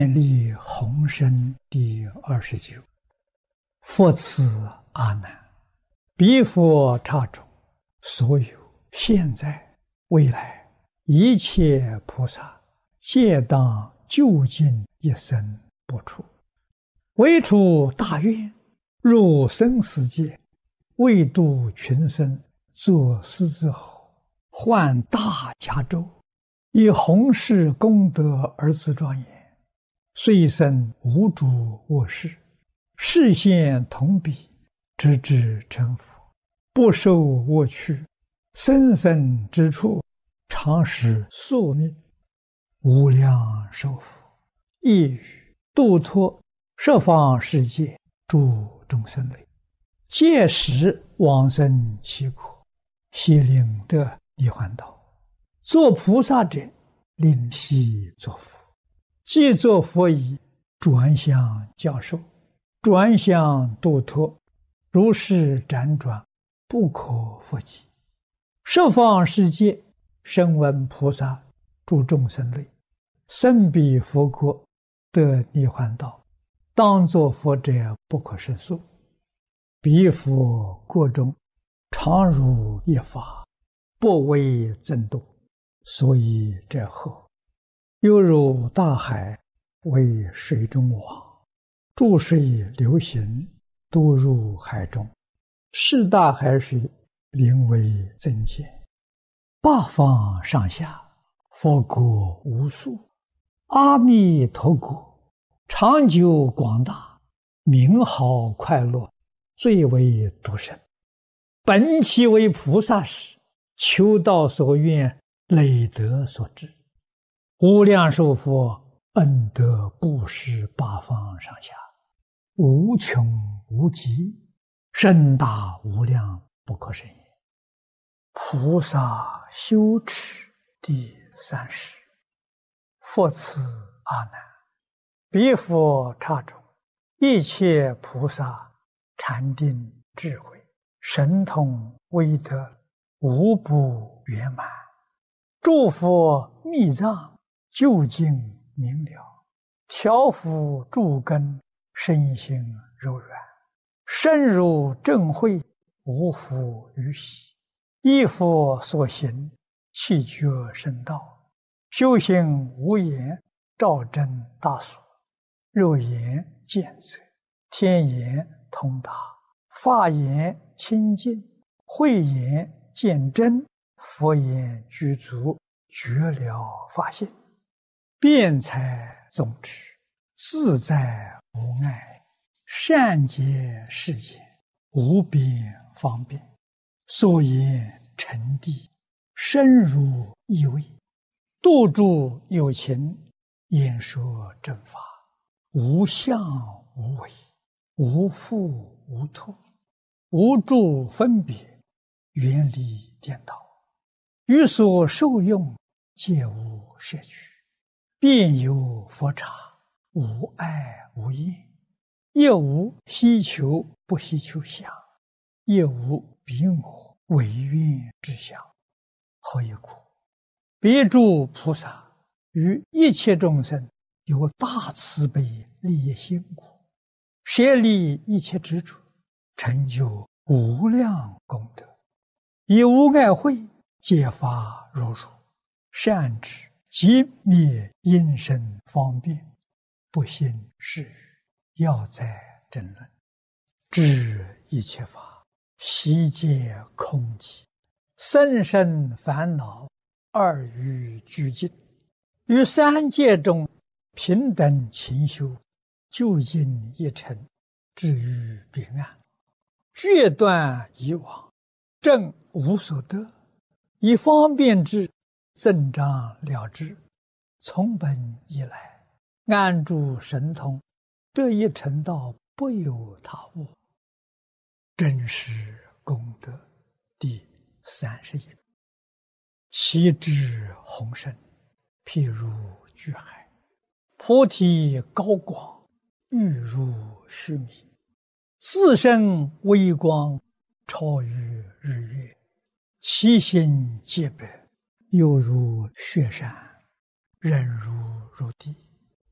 立弘生第29。佛赐阿难：彼佛刹中，所有现在未来一切菩萨，皆当究竟一生不出，唯出大愿，入生死界，为度群生，作狮子吼，换大迦州，以弘誓功德而自庄严。虽生无诸恶事，示现同彼，直至成佛，不受恶趣，生生之处，常使宿命，无量寿福，亦语度脱十方世界诸众生类，届时往生其苦，悉令得涅槃道。作菩萨者，令悉作佛。既作佛已，转向教授，转向度脱，如是辗转，不可复计。十方世界，声闻菩萨诸众生类，生彼佛国，得涅槃道，当作佛者不可胜数。彼佛国中，常如一法，不为增度，所以者后。犹如大海，为水中网，注水流行，都入海中，是大海水，名为增减。八方上下，佛国无数，阿弥陀国，长久广大，名好快乐，最为独生。本其为菩萨时，求道所愿，累德所致。无量寿佛恩德布施八方上下，无穷无极，甚大无量，不可胜也。菩萨修持第30。佛赐阿难：彼佛刹中，一切菩萨禅定智慧，神通威德，无不圆满。诸佛密藏，究竟明了，调伏诸根，身心柔软，深入正慧，无复于喜。依佛所行，气觉圣道，修行无言，照真大所，肉眼见则，天眼通达，法眼清净，慧眼见真，佛眼具足，觉了法性，辩才总持，自在无碍，善解世间，无边方便，所言成谛，深入意味，度诸有情，演说正法，无相无为，无复无脱，无诸分别，远离颠倒，于所受用，皆无摄取，遍有佛刹，无碍无厌，亦无希求不希求相，亦无彼我唯愿之相。何以故？彼诸菩萨于一切众生有大慈悲利益心故，舍利一切执着，成就无量功德，以无碍慧，揭发如如，善知即灭因身方便，不信是语，要在争论，知一切法悉皆空寂，生生烦恼，二欲俱尽，于三界中平等勤修，究竟一尘，至于彼岸，决断以往，正无所得，以方便智增长了之，从本以来，安住神通，得以成道，不有他物。真实功德第31。其智宏深，譬如巨海，菩提高广，欲如须弥，自身微光，超于日月，其心洁白，犹如雪山，忍如地，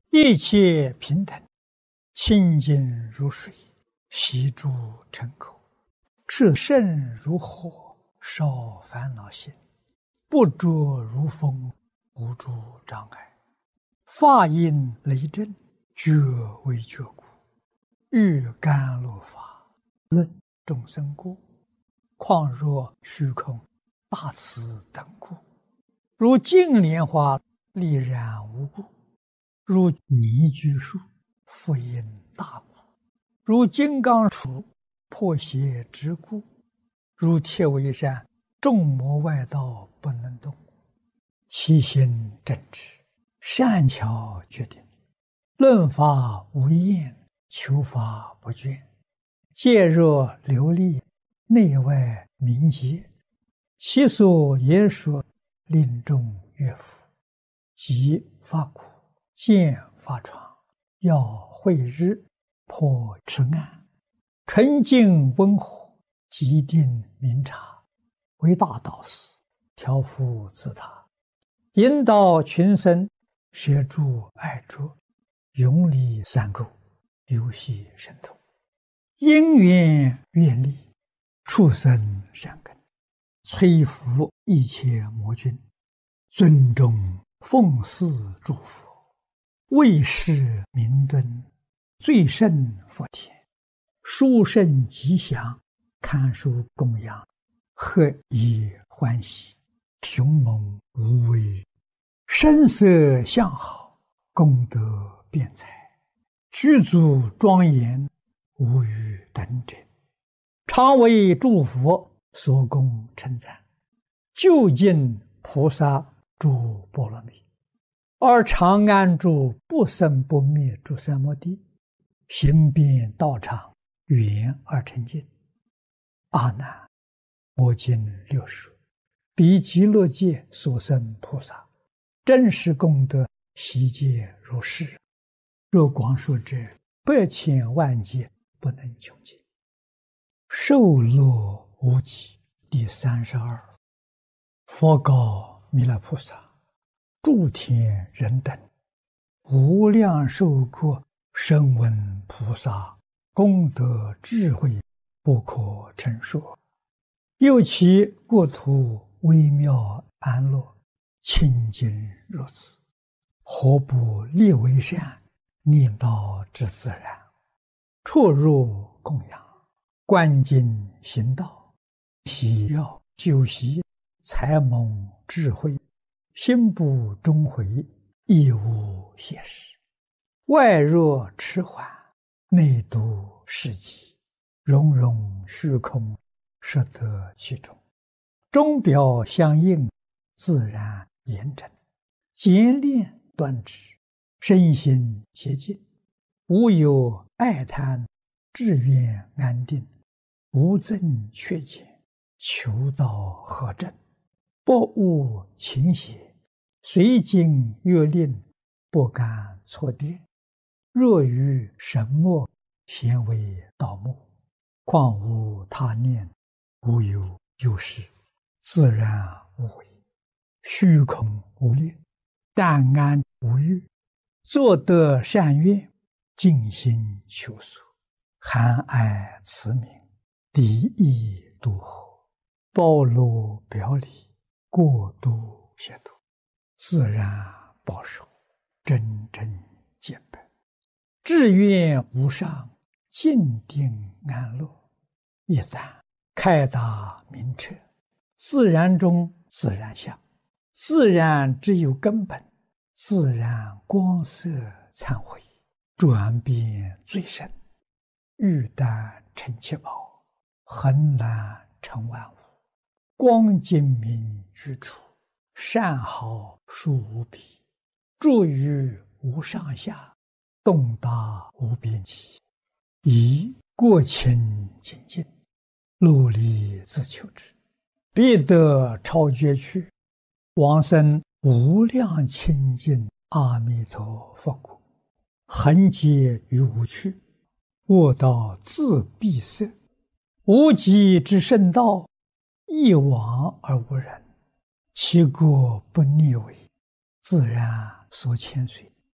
一切平等，清净如水，悉诸尘垢，炽盛如火，烧烦恼心，不着如风，无诸障碍，法音雷震，觉为觉故，欲甘露法，论众生故，况若虚空大慈等故，如净莲花丽然无故，如泥居树复因大故，如金刚杵破邪之故，如铁围山众魔外道不能动，其心正直，善巧决定，论法无厌，求法不倦，戒若流利，内外明洁，其所言说令众悦服，即发苦，见发疮，要慧日，破痴暗，纯净温和，极定明察，为大导师，调伏自他，引导群生，摄诸爱着，永离三垢，游戏神通，因缘愿力，畜生善根，摧伏一切魔君，尊重奉祀诸佛，为世明敦，最胜佛田，殊胜吉祥，堪属供养，贺以欢喜，雄猛无畏，声色相好，功德辩才，具足庄严，无与等者，常为诸佛所供称赞，究竟菩萨诸波罗蜜，而常安住不生不灭诸三摩地，行遍道场，圆而成净。阿难，我今六说，彼极乐界所生菩萨，真实功德悉皆如是。若光说者，百千万劫不能穷尽。受乐无极第32。佛告弥勒菩萨：诸天人等，无量寿国声闻菩萨功德智慧不可称说，又其国土微妙安乐，清净如此，何不立为善，念道之自然，出入供养，观经行道，喜要修习，才蒙智慧，心不终悔，亦无懈时。外若迟缓，内度世极，融融虚空，摄得其中，钟表相应，自然严整，简练端直，身心洁净，无有爱贪，志愿安定，无增缺减，求道合正，不误情邪，随经阅令，不敢错跌。若于神墨，咸为盗墓，况无他念，无有有事，自然无为，虚空无虑，淡安无欲，作得善愿，尽心求索，含爱慈悯，离意度合，包罗表里，过度协度，自然保守，真正见本，志愿无上，静定安乐。一旦开达明彻，自然中自然相，自然只有根本，自然光色忏悔，转变最深，玉丹成七宝，恒然成万物，光精明居处，善好殊无比，住于无上下，洞达无边际，以过清净净，努力自求之，必得超绝去，往生无量清净阿弥陀佛国，恒劫于无趣，卧道自闭塞，无极之圣道，一往而无人，其国不逆违，自然所牵随，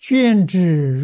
捐之